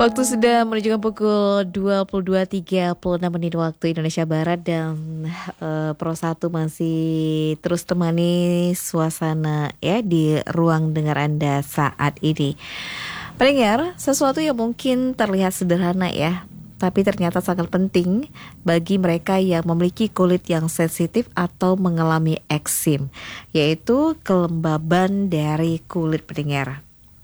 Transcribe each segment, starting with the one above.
Waktu sudah menunjukkan pukul 22.36 menit waktu Indonesia Barat dan Pro 1 masih terus temani suasana ya di ruang dengar Anda saat ini. Pendengar, sesuatu yang mungkin terlihat sederhana ya, tapi ternyata sangat penting bagi mereka yang memiliki kulit yang sensitif atau mengalami eksim, yaitu kelembaban dari kulit pendengar.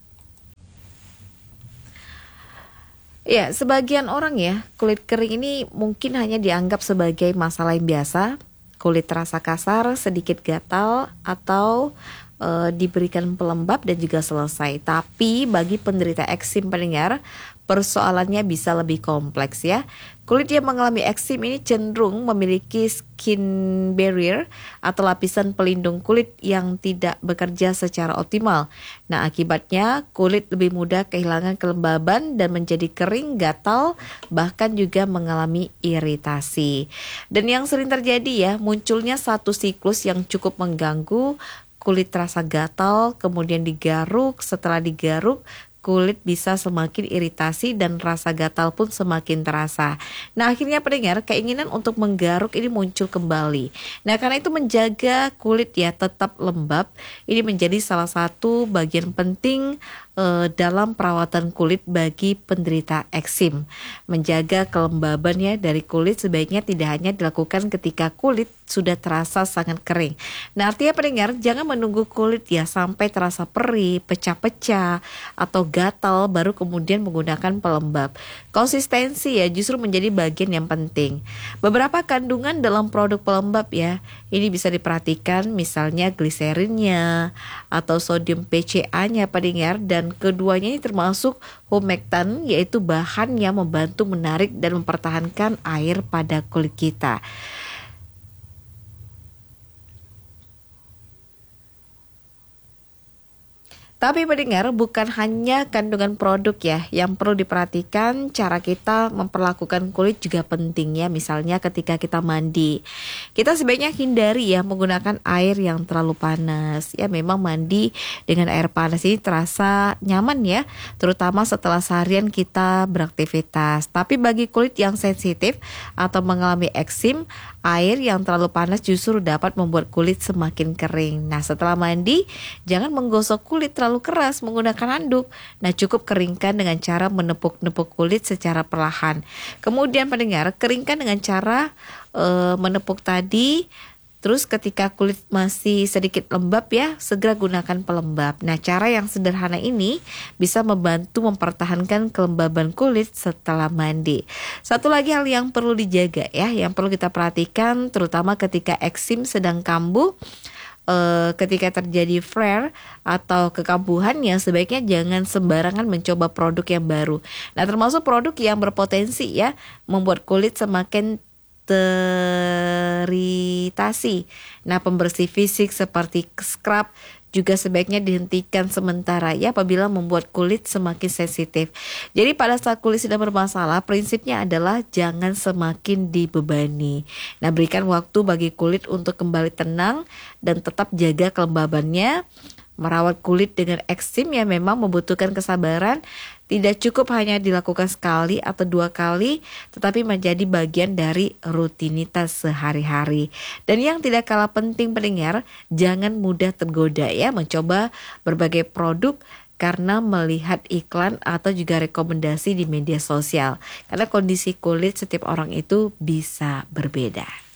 Ya, sebagian orang ya, kulit kering ini mungkin hanya dianggap sebagai masalah yang biasa. Kulit terasa kasar, sedikit gatal, atau diberikan pelembab dan juga selesai. Tapi bagi penderita eksim pendengar, persoalannya bisa lebih kompleks ya. Kulit yang mengalami eksim ini cenderung memiliki skin barrier atau lapisan pelindung kulit yang tidak bekerja secara optimal. Nah, akibatnya kulit lebih mudah kehilangan kelembaban dan menjadi kering, gatal, bahkan juga mengalami iritasi. Dan yang sering terjadi ya, munculnya satu siklus yang cukup mengganggu. Kulit terasa gatal, kemudian digaruk, setelah digaruk kulit bisa semakin iritasi dan rasa gatal pun semakin terasa. Nah, akhirnya pendengar, keinginan untuk menggaruk ini muncul kembali. Nah, karena itu menjaga kulit ya tetap lembab, ini menjadi salah satu bagian penting dalam perawatan kulit bagi penderita eksim. Menjaga kelembabannya dari kulit sebaiknya tidak hanya dilakukan ketika kulit sudah terasa sangat kering. Nah, artinya pendengar, jangan menunggu kulit ya sampai terasa perih, pecah-pecah, atau gatal baru kemudian menggunakan pelembab. Konsistensi ya justru menjadi bagian yang penting. Beberapa kandungan dalam produk pelembab ya, ini bisa diperhatikan misalnya gliserinnya atau sodium PCA-nya pendengar, dan keduanya ini termasuk humektan, yaitu bahan yang membantu menarik dan mempertahankan air pada kulit kita. Tapi pendengar, bukan hanya kandungan produk ya yang perlu diperhatikan, cara kita memperlakukan kulit juga penting ya. Misalnya ketika kita mandi, kita sebaiknya hindari ya menggunakan air yang terlalu panas. Ya, memang mandi dengan air panas ini terasa nyaman ya, terutama setelah seharian kita beraktivitas. Tapi bagi kulit yang sensitif atau mengalami eksim, air yang terlalu panas justru dapat membuat kulit semakin kering. Nah, setelah mandi, jangan menggosok kulit terlalu keras menggunakan handuk. Nah, cukup keringkan dengan cara menepuk-nepuk kulit secara perlahan. Kemudian pendengar, keringkan dengan cara menepuk tadi. Terus ketika kulit masih sedikit lembab ya, segera gunakan pelembab. Nah, cara yang sederhana ini bisa membantu mempertahankan kelembaban kulit setelah mandi. Satu lagi hal yang perlu dijaga ya, yang perlu kita perhatikan terutama ketika eksim sedang kambuh. Ketika terjadi flare atau kekambuhan ya, sebaiknya jangan sembarangan mencoba produk yang baru. Nah, termasuk produk yang berpotensi ya membuat kulit semakin teriritasi. Nah, pembersih fisik seperti scrub juga sebaiknya dihentikan sementara ya apabila membuat kulit semakin sensitif. Jadi pada saat kulit sedang bermasalah, prinsipnya adalah jangan semakin dibebani. Nah, berikan waktu bagi kulit untuk kembali tenang dan tetap jaga kelembabannya. Merawat kulit dengan eksim yang memang membutuhkan kesabaran. Tidak cukup hanya dilakukan sekali atau 2 kali, tetapi menjadi bagian dari rutinitas sehari-hari. Dan yang tidak kalah penting pendengar, jangan mudah tergoda ya mencoba berbagai produk karena melihat iklan atau juga rekomendasi di media sosial. Karena kondisi kulit setiap orang itu bisa berbeda.